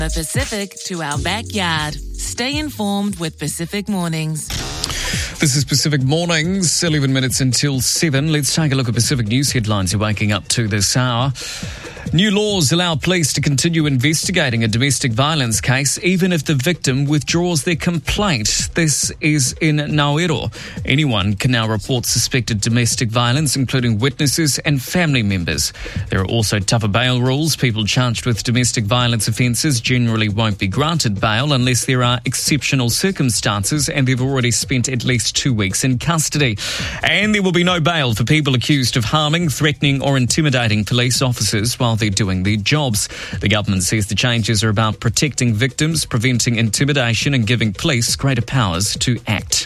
the Pacific to our backyard. Stay informed with Pacific Mornings. This is Pacific Mornings, 11 minutes until 7. Let's take a look at Pacific News headlines you're waking up to this hour. New laws allow police to continue investigating a domestic violence case even if the victim withdraws their complaint. This is in Nauru. Anyone can now report suspected domestic violence, including witnesses and family members. There are also tougher bail rules. People charged with domestic violence offences generally won't be granted bail unless there are exceptional circumstances and they've already spent at least 2 weeks in custody. And there will be no bail for people accused of harming, threatening or intimidating police officers while they're doing their jobs. The government says the changes are about protecting victims, preventing intimidation and giving police greater powers to act.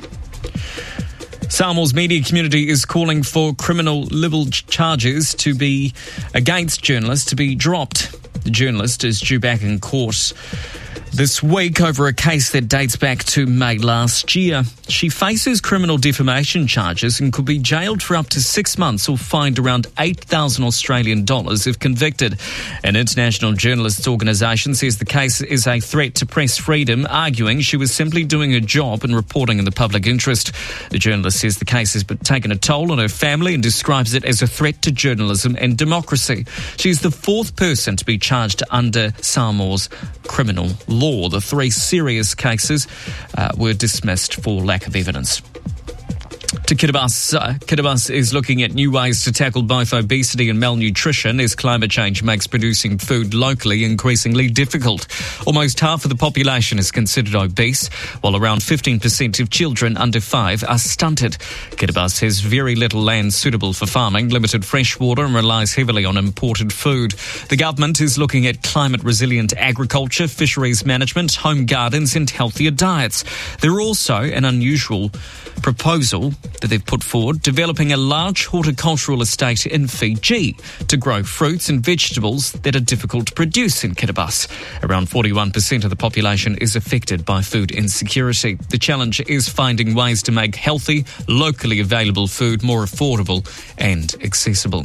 Samoa's media community is calling for criminal libel charges to be against journalists to be dropped. The journalist is due back in court this week over a case that dates back to May last year. She faces criminal defamation charges and could be jailed for up to 6 months or fined around 8,000 Australian dollars if convicted. An international journalists organisation says the case is a threat to press freedom, arguing she was simply doing her job and reporting in the public interest. The journalist says the case has taken a toll on her family and describes it as a threat to journalism and democracy. She's the fourth person to be charged under Samoa's criminal law. The 3 serious cases were dismissed for lack of evidence. To Kiribati is looking at new ways to tackle both obesity and malnutrition as climate change makes producing food locally increasingly difficult. Almost half of the population is considered obese, while around 15% of children under 5 are stunted. Kiribati has very little land suitable for farming, limited fresh water and relies heavily on imported food. The government is looking at climate-resilient agriculture, fisheries management, home gardens and healthier diets. There are also an unusual proposal that they've put forward, developing a large horticultural estate in Fiji to grow fruits and vegetables that are difficult to produce in Kiribati. Around 41% of the population is affected by food insecurity. The challenge is finding ways to make healthy, locally available food more affordable and accessible.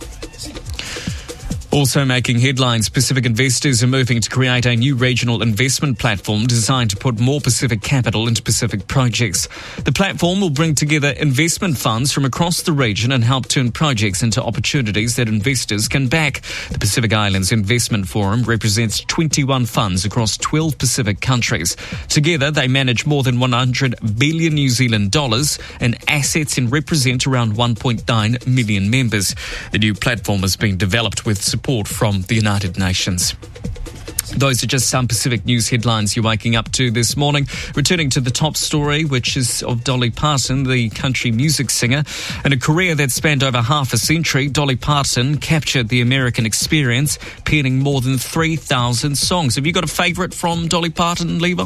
Also making headlines, Pacific investors are moving to create a new regional investment platform designed to put more Pacific capital into Pacific projects. The platform will bring together investment funds from across the region and help turn projects into opportunities that investors can back. The Pacific Islands Investment Forum represents 21 funds across 12 Pacific countries. Together, they manage more than 100 billion New Zealand dollars in assets and represent around 1.9 million members. The new platform has been developed with support from the United Nations. Those are just some Pacific News headlines you're waking up to this morning. Returning to the top story, which is of Dolly Parton, the country music singer. In a career that spanned over half a century, Dolly Parton captured the American experience, penning more than 3,000 songs. Have you got a favourite from Dolly Parton, Levi?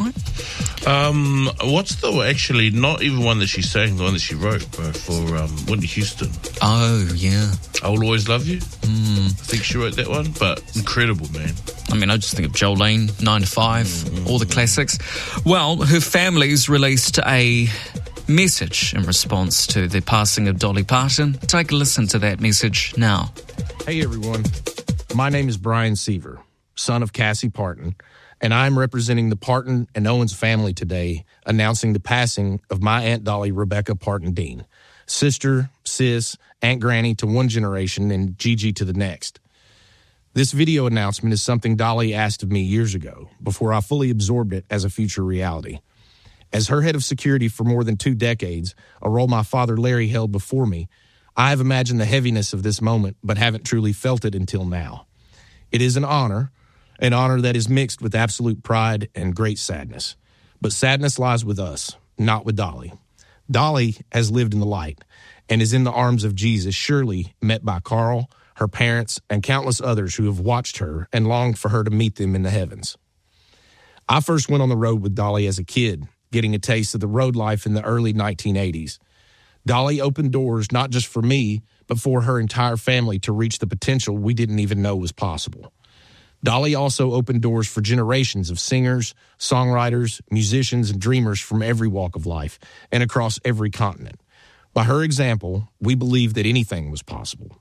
What's the, actually, not even one that she sang, the one that she wrote, bro, for Whitney Houston. Oh, yeah. I Will Always Love You. I think she wrote that one, but incredible, man. I mean, I just think of Jolene, 9 to 5, all the classics. Well, her family's released a message in response to the passing of Dolly Parton. Take a listen to that message now. Hey, everyone. My name is Brian Seaver, son of Cassie Parton, and I'm representing the Parton and Owens family today, announcing the passing of my Aunt Dolly Rebecca Parton Dean, sister, sis, Aunt Granny to one generation and Gigi to the next. This video announcement is something Dolly asked of me years ago, before I fully absorbed it as a future reality. As her head of security for more than 2 decades, a role my father Larry held before me, I have imagined the heaviness of this moment, but haven't truly felt it until now. It is an honor that is mixed with absolute pride and great sadness. But sadness lies with us, not with Dolly. Dolly has lived in the light and is in the arms of Jesus, surely met by Carl, her parents, and countless others who have watched her and longed for her to meet them in the heavens. I first went on the road with Dolly as a kid, getting a taste of the road life in the early 1980s. Dolly opened doors not just for me, but for her entire family to reach the potential we didn't even know was possible. Dolly also opened doors for generations of singers, songwriters, musicians, and dreamers from every walk of life and across every continent. By her example, we believed that anything was possible.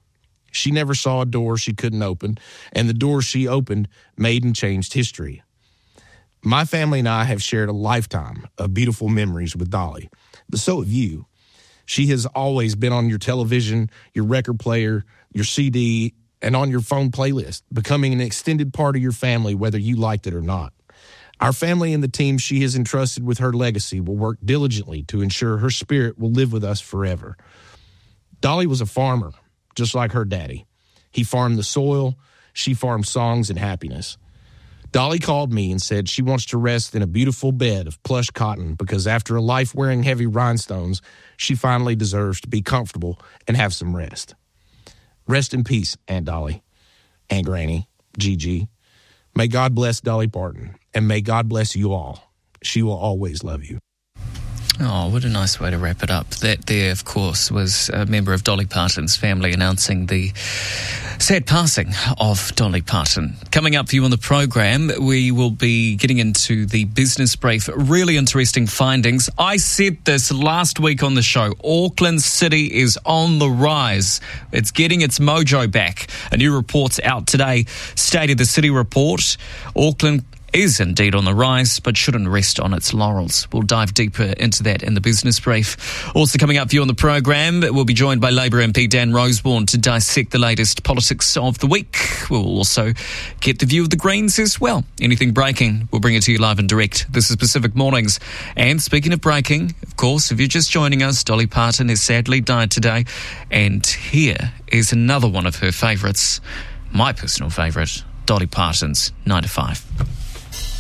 She never saw a door she couldn't open, and the door she opened made and changed history. My family and I have shared a lifetime of beautiful memories with Dolly, but so have you. She has always been on your television, your record player, your CD, and on your phone playlist, becoming an extended part of your family, whether you liked it or not. Our family and the team she has entrusted with her legacy will work diligently to ensure her spirit will live with us forever. Dolly was a farmer, just like her daddy. He farmed the soil. She farmed songs and happiness. Dolly called me and said she wants to rest in a beautiful bed of plush cotton because after a life wearing heavy rhinestones, she finally deserves to be comfortable and have some rest. Rest in peace, Aunt Dolly, Aunt Granny, Gigi. May God bless Dolly Parton, and may God bless you all. She will always love you. Oh, what a nice way to wrap it up. That there, of course, was a member of Dolly Parton's family announcing the sad passing of Dolly Parton. Coming up for you on the program, we will be getting into the business brief. Really interesting findings. I said this last week on the show. Auckland City is on the rise. It's getting its mojo back. A new report's out today. Stated the City Report. Auckland is indeed on the rise, but shouldn't rest on its laurels. We'll dive deeper into that in the business brief. Also coming up for you on the program, we'll be joined by Labour MP Dan Rosewarne to dissect the latest politics of the week. We'll also get the view of the Greens as well. Anything breaking, we'll bring it to you live and direct. This is Pacific Mornings. And speaking of breaking, of course, if you're just joining us, Dolly Parton has sadly died today. And here is another one of her favourites, my personal favourite, Dolly Parton's 9 to 5.